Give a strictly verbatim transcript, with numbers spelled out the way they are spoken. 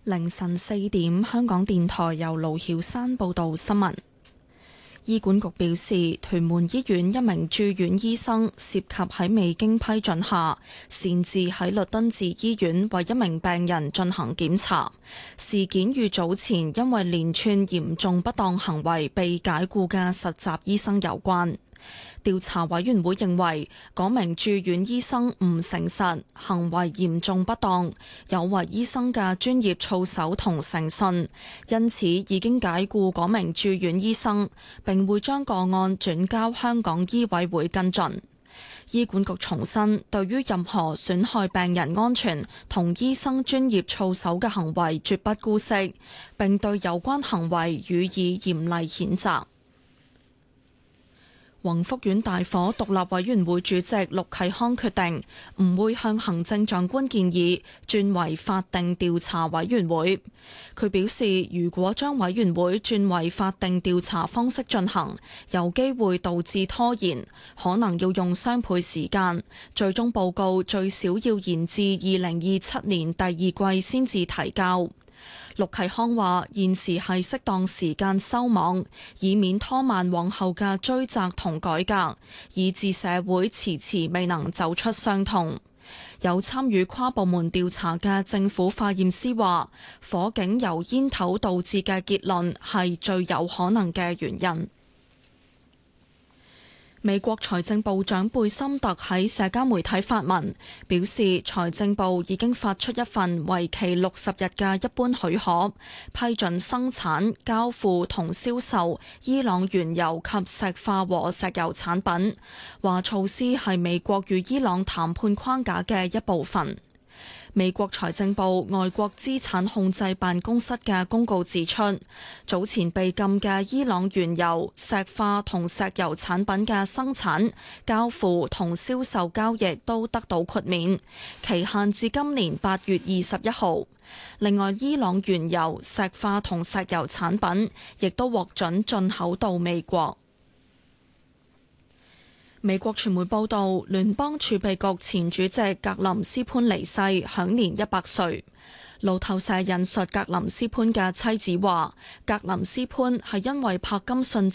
凌晨四點，香港電台由盧曉山報道新聞。醫管局表示，屯門醫院一名住院醫生涉及喺未經批准下，擅自喺律敦治醫院為一名病人進行檢查。事件與早前因為連串嚴重不當行為被解僱嘅實習醫生有關。調查委員會認為，嗰名住院醫生唔誠實，行為嚴重不當，有違醫生嘅專業操守同誠信，因此已經解僱嗰名住院醫生，並會將個案轉交香港醫委會跟進。醫管局重申，對於任何損害病人安全同醫生專業操守嘅行為絕不姑息，並對有關行為予以嚴厲譴責。宏福苑大火獨立委員會主席陸啟康決定唔會向行政長官建議轉為法定調查委員會。佢表示，如果將委員會轉為法定調查方式進行，有機會導致拖延，可能要用雙倍時間，最終報告最少要延至二零二七年第二季先至提交。陸啟康話：現時係適當時間收網，以免拖慢往後嘅追責同改革，以致社會遲遲未能走出傷痛。有參與跨部門調查嘅政府化驗師話：火警由煙頭導致嘅結論係最有可能嘅原因。美國財政部長貝森特喺社交媒體發文，表示財政部已經發出一份為期六十日嘅一般許可，批准生產、交付同銷售伊朗原油及石化和石油產品，話措施係美國與伊朗談判框架嘅一部分。美國財政部外國資產控制辦公室嘅公告指出，早前被禁嘅伊朗原油、石化同石油產品嘅生產、交付同銷售交易都得到豁免，期限至今年八月二十一號。另外，伊朗原油、石化同石油產品亦都獲准進口到美國。美國傳媒報道，聯邦儲備局前主席格林斯潘離世，享年一百歲。路透社引述格林斯潘嘅妻子話，格林斯潘係因為柏金遜